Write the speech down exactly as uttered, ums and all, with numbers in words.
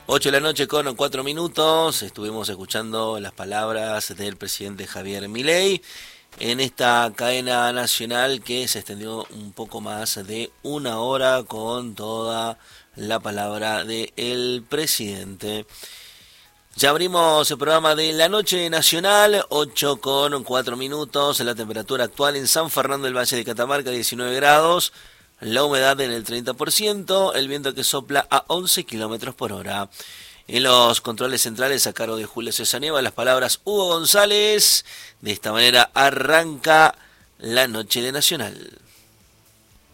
Ocho de la noche con cuatro minutos, estuvimos escuchando las palabras del presidente Javier Milei en esta cadena nacional que se extendió un poco más de una hora con toda la palabra del presidente. Ya abrimos el programa de la noche nacional, ocho con cuatro minutos, la temperatura actual en San Fernando del Valle de Catamarca, diecinueve grados, la humedad en el treinta por ciento, el viento que sopla a once kilómetros por hora. En los controles centrales a cargo de Julio César Nieva, las palabras Hugo González. De esta manera arranca la noche de Nacional.